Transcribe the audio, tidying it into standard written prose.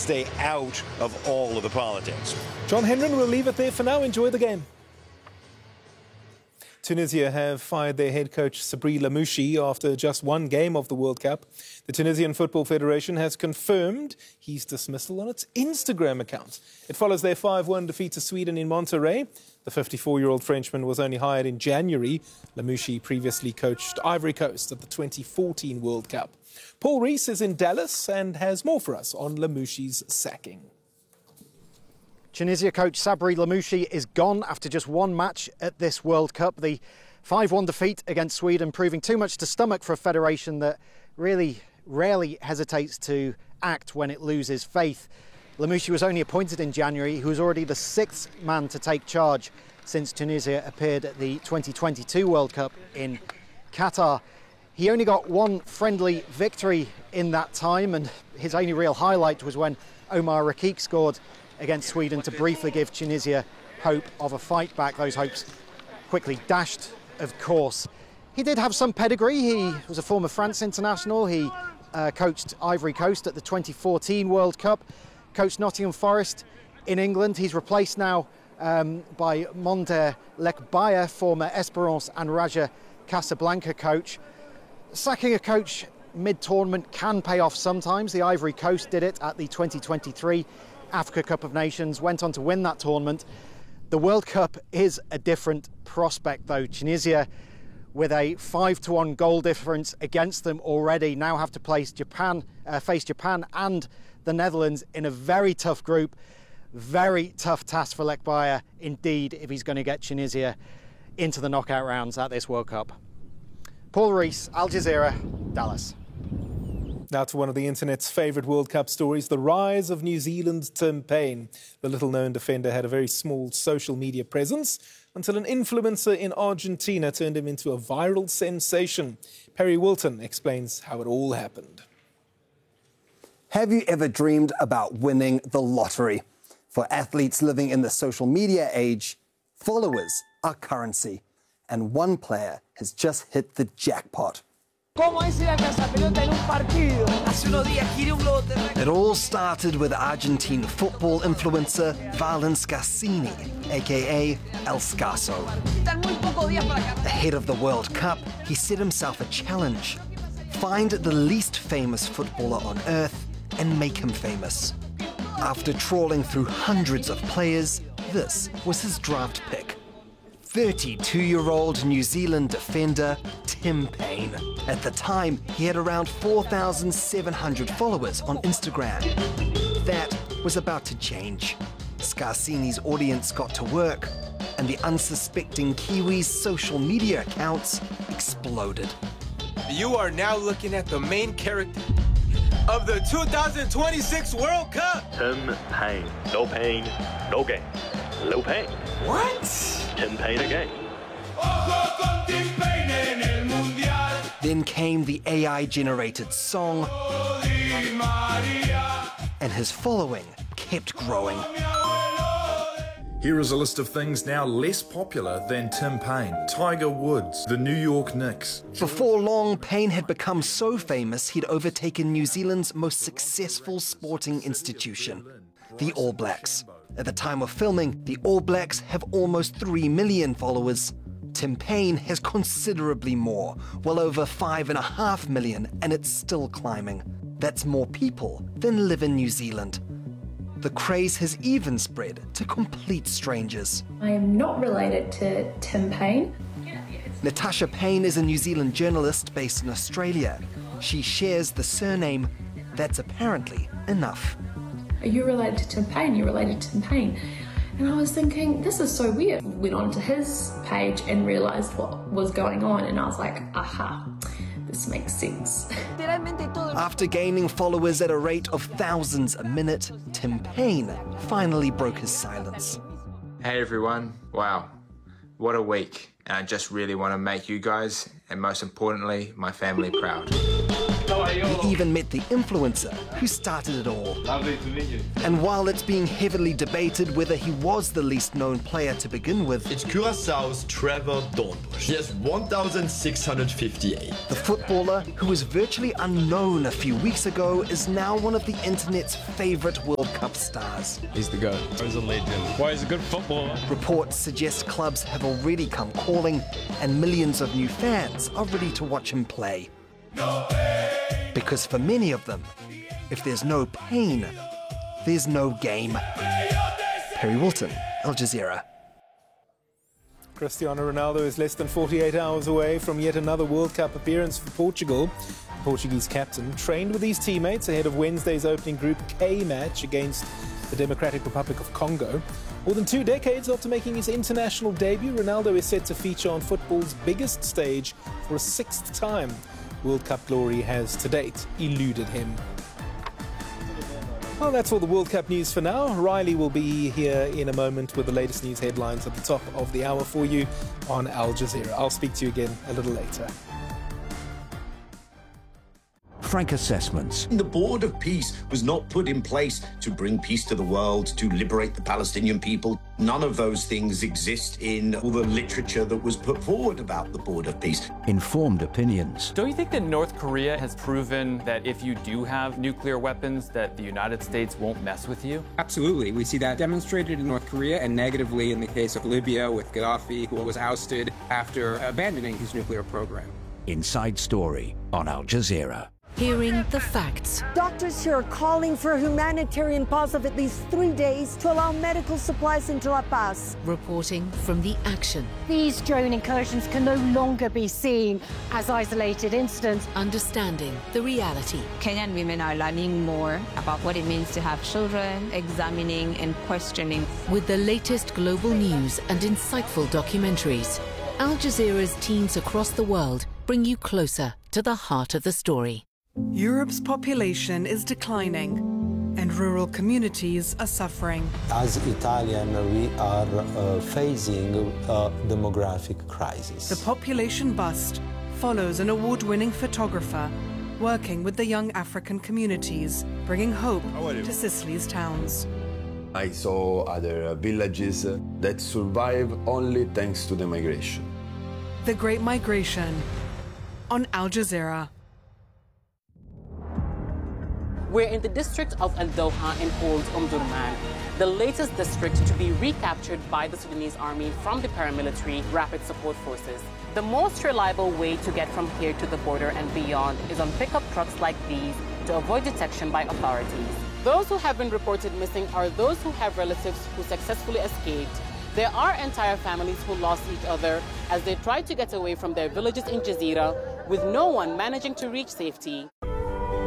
stay out of all of the politics. John Hendren will leave it there for now. Enjoy the game. Tunisia have fired their head coach Sabri Lamouchi after just one game of the World Cup. The Tunisian Football Federation has confirmed his dismissal on its Instagram account. It follows their 5-1 defeat to Sweden in Monterrey. The 54-year-old Frenchman was only hired in January. Lamouchi previously coached Ivory Coast at the 2014 World Cup. Paul Rees is in Dallas and has more for us on Lamouchi's sacking. Tunisia coach Sabri Lamouchi is gone after just one match at this World Cup. The 5-1 defeat against Sweden proving too much to stomach for a federation that really rarely hesitates to act when it loses faith. Lamouchi was only appointed in January. He was already the 6th man to take charge since Tunisia appeared at the 2022 World Cup in Qatar. He only got one friendly victory in that time, and his only real highlight was when Omar Rakik scored against Sweden to briefly give Tunisia hope of a fight back. Those hopes quickly dashed, of course. He did have some pedigree. He was a former France international. He coached Ivory Coast at the 2014 World Cup, coached Nottingham Forest in England. He's replaced now by Monder Lekbaya, former Esperance and Raja Casablanca coach. Sacking a coach mid-tournament can pay off sometimes. The Ivory Coast did it at the 2023 Africa Cup of Nations, went on to win that tournament. The World Cup is a different prospect though. Tunisia, with a 5-1 goal difference against them already, now have to face Japan and the Netherlands in a very tough group. Very tough task for Lekbaya indeed if he's going to get Tunisia into the knockout rounds at this World Cup. Paul Rees, Al Jazeera, Dallas. Now to one of the internet's favourite World Cup stories, the rise of New Zealand's Tim Payne. The little-known defender had a very small social media presence until an influencer in Argentina turned him into a viral sensation. Perry Wilton explains how it all happened. Have you ever dreamed about winning the lottery? For athletes living in the social media age, followers are currency. And one player has just hit the jackpot. It all started with Argentine football influencer Valens Scarsini, aka El Scarso. Ahead of the World Cup, he set himself a challenge. Find the least famous footballer on earth and make him famous. After trawling through hundreds of players, this was his draft pick. 32-year-old New Zealand defender Tim Payne. At the time, he had around 4,700 followers on Instagram. That was about to change. Scarsini's audience got to work, and the unsuspecting Kiwis' social media accounts exploded. You are now looking at the main character of the 2026 World Cup! Tim Payne. No pain, no gain. Low pain. What? Tim Payne again. Then came the AI-generated song, and his following kept growing. Here is a list of things now less popular than Tim Payne. Tiger Woods, the New York Knicks. Before long, Payne had become so famous he'd overtaken New Zealand's most successful sporting institution, the All Blacks. At the time of filming, the All Blacks have almost 3 million followers. Tim Payne has considerably more, well over 5.5 million, and it's still climbing. That's more people than live in New Zealand. The craze has even spread to complete strangers. I am not related to Tim Payne. Natasha Payne is a New Zealand journalist based in Australia. She shares the surname. That's apparently enough. Are you related to Tim Payne? You're related to Tim Payne. And I was thinking, this is so weird. Went onto his page and realised what was going on, and I was like, aha, this makes sense. After gaining followers at a rate of thousands a minute, Tim Payne finally broke his silence. Hey everyone, wow, what a week. And I just really want to make you guys, and most importantly, my family proud. How are you? He even met the influencer who started it all. Lovely to meet you. And while it's being heavily debated whether he was the least known player to begin with, it's Curaçao's Trevor Dornbush. He has 1,658. The footballer, who was virtually unknown a few weeks ago, is now one of the internet's favorite World Cup stars. He's the GOAT. He's a legend. Why, he's a good footballer. Reports suggest clubs have already come calling, and millions of new fans are ready to watch him play. Because for many of them, if there's no pain, there's no game. Perry Wilton, Al Jazeera. Cristiano Ronaldo is less than 48 hours away from yet another World Cup appearance for Portugal. The Portuguese captain trained with his teammates ahead of Wednesday's opening Group K match against the Democratic Republic of Congo. More than 2 decades after making his international debut, Ronaldo is set to feature on football's biggest stage for a 6th time. World Cup glory has to date eluded him. Well, that's all the World Cup news for now. Riley will be here in a moment with the latest news headlines at the top of the hour for you on Al Jazeera. I'll speak to you again a little later. Frank Assessments. The Board of Peace was not put in place to bring peace to the world, to liberate the Palestinian people. None of those things exist in all the literature that was put forward about the Board of Peace. Informed opinions. Don't you think that North Korea has proven that if you do have nuclear weapons, that the United States won't mess with you? Absolutely. We see that demonstrated in North Korea and negatively in the case of Libya with Gaddafi, who was ousted after abandoning his nuclear program. Inside Story on Al Jazeera. Hearing the facts. Doctors here are calling for a humanitarian pause of at least 3 days to allow medical supplies into La Paz. Reporting from the action. These drone incursions can no longer be seen as isolated incidents. Understanding the reality. Kenyan women are learning more about what it means to have children, examining and questioning. With the latest global news and insightful documentaries, Al Jazeera's teams across the world bring you closer to the heart of the story. Europe's population is declining and rural communities are suffering. As Italian, we are facing a demographic crisis. The population bust follows an award-winning photographer working with the young African communities, bringing hope to Sicily's towns. I saw other villages that survive only thanks to the migration. The Great Migration on Al Jazeera. We're in the district of Al Doha in Old Omdurman, the latest district to be recaptured by the Sudanese army from the paramilitary Rapid Support Forces. The most reliable way to get from here to the border and beyond is on pickup trucks like these to avoid detection by authorities. Those who have been reported missing are those who have relatives who successfully escaped. There are entire families who lost each other as they tried to get away from their villages in Jazeera, with no one managing to reach safety.